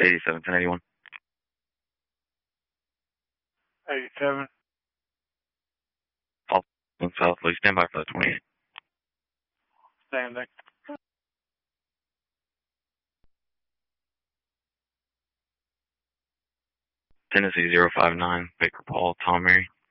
87, 1081. 87. South, please stand by for the 28. Standing. Tennessee 059, Baker Paul, Tom Mary.